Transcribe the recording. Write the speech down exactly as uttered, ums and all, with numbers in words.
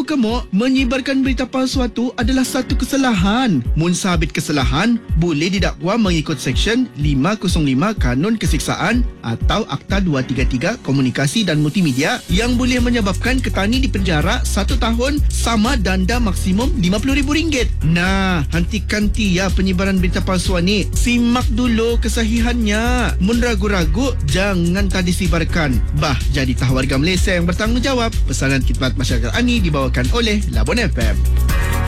kamu, menyebarkan berita palsu itu adalah satu kesalahan. Mun sabit kesalahan, boleh didakwa mengikut Seksyen lima kosong lima Kanun Kesiksaan atau Akta dua tiga tiga Komunikasi dan Multimedia yang boleh menyebabkan ketani dipenjara satu tahun sama denda maksimum lima puluh ribu ringgit. Nah, hentikan tia penyebaran berita palsu ni. Simak dulu kesahihannya. Mun ragu-ragu, jangan tadi sibarkan. Bah, jadi tah warga Malaysia yang bertanggungjawab. Pesanan khidmat masyarakat ini dibawakan oleh Labon F M.